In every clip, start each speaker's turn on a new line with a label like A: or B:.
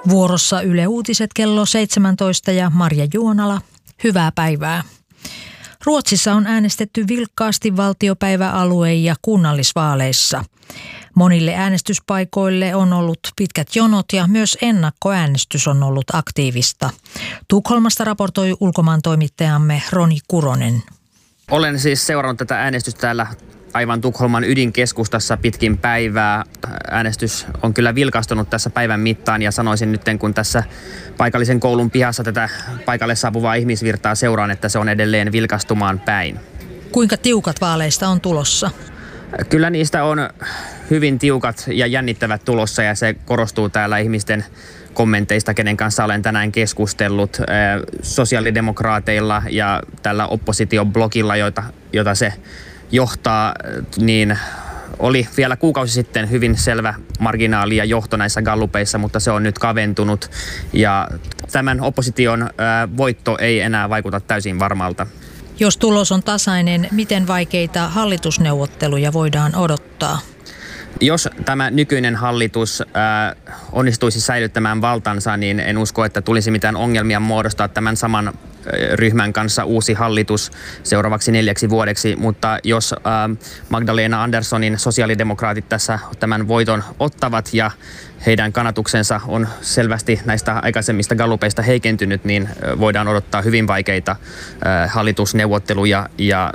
A: Vuorossa Yle Uutiset kello 17 ja Marja Juonala. Hyvää päivää. Ruotsissa on äänestetty vilkkaasti valtiopäiväalue- ja kunnallisvaaleissa. Monille äänestyspaikoille on ollut pitkät jonot ja myös ennakkoäänestys on ollut aktiivista. Tukholmasta raportoi ulkomaantoimittajamme Roni Kuronen.
B: Olen siis seurannut tätä äänestystä täällä aivan Tukholman ydinkeskustassa pitkin päivää. Äänestys on kyllä vilkastunut tässä päivän mittaan ja sanoisin nyt, kun tässä paikallisen koulun pihassa tätä paikalle saapuvaa ihmisvirtaa seuraan, että se on edelleen vilkastumaan päin.
A: Kuinka tiukat vaaleista on tulossa?
B: Kyllä niistä on hyvin tiukat ja jännittävät tulossa ja se korostuu täällä ihmisten kommenteista, kenen kanssa olen tänään keskustellut. Sosiaalidemokraateilla ja tällä oppositioblogilla, jota se johtaa, niin oli vielä kuukausi sitten hyvin selvä marginaali ja johto näissä gallupeissa, mutta se on nyt kaventunut ja tämän opposition voitto ei enää vaikuta täysin varmalta.
A: Jos tulos on tasainen, miten vaikeita hallitusneuvotteluja voidaan odottaa?
B: Jos tämä nykyinen hallitus onnistuisi säilyttämään valtansa, niin en usko, että tulisi mitään ongelmia muodostaa tämän saman ryhmän kanssa uusi hallitus seuraavaksi 4 vuodeksi. Mutta jos Magdalena Anderssonin sosiaalidemokraatit tässä tämän voiton ottavat ja heidän kannatuksensa on selvästi näistä aikaisemmista gallupeista heikentynyt, niin voidaan odottaa hyvin vaikeita hallitusneuvotteluja ja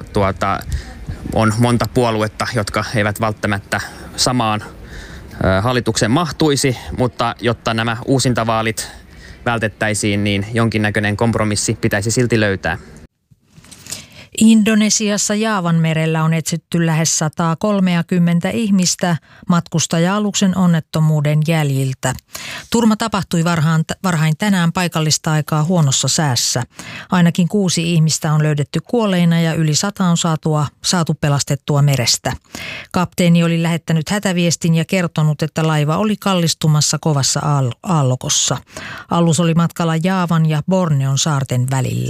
B: on monta puoluetta, jotka eivät välttämättä samaan hallitukseen mahtuisi, mutta jotta nämä uusintavaalit vältettäisiin, niin jonkinnäköinen kompromissi pitäisi silti löytää.
A: Indonesiassa Jaavanmerellä on etsitty lähes 130 ihmistä matkustaja-aluksen onnettomuuden jäljiltä. Turma tapahtui varhain tänään paikallista aikaa huonossa säässä. Ainakin 6 ihmistä on löydetty kuolleina ja yli 100 on saatu pelastettua merestä. Kapteeni oli lähettänyt hätäviestin ja kertonut, että laiva oli kallistumassa kovassa aallokossa. Alus oli matkalla Jaavan ja Borneon saarten välillä.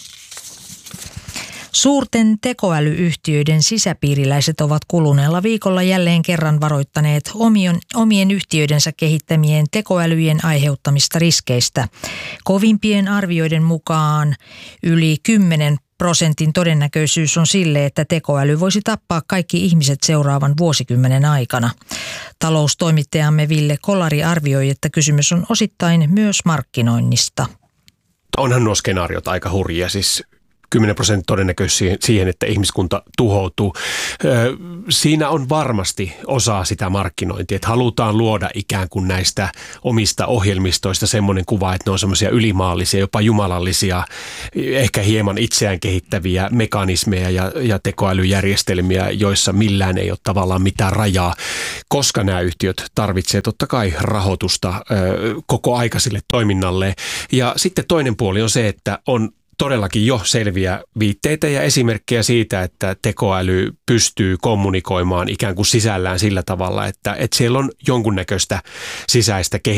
A: Suurten tekoälyyhtiöiden sisäpiiriläiset ovat kuluneella viikolla jälleen kerran varoittaneet omien yhtiöidensä kehittämien tekoälyjen aiheuttamista riskeistä. Kovimpien arvioiden mukaan yli 10% todennäköisyys on sille, että tekoäly voisi tappaa kaikki ihmiset seuraavan vuosikymmenen aikana. Taloustoimittajamme Ville Kolari arvioi, että kysymys on osittain myös markkinoinnista.
C: Onhan nuo skenaariot aika hurjia, siis 10% todennäköisyys siihen, että ihmiskunta tuhoutuu. Siinä on varmasti osa sitä markkinointia, että halutaan luoda ikään kuin näistä omista ohjelmistoista semmoinen kuva, että ne on semmoisia ylimaallisia, jopa jumalallisia, ehkä hieman itseään kehittäviä mekanismeja ja tekoälyjärjestelmiä, joissa millään ei ole tavallaan mitään rajaa, koska nämä yhtiöt tarvitsevat totta kai rahoitusta koko aikaiselle toiminnalle. Ja sitten toinen puoli on se, että on todellakin jo selviä viitteitä ja esimerkkejä siitä, että tekoäly pystyy kommunikoimaan ikään kuin sisällään sillä tavalla, että siellä on jonkunnäköistä sisäistä kehitystä.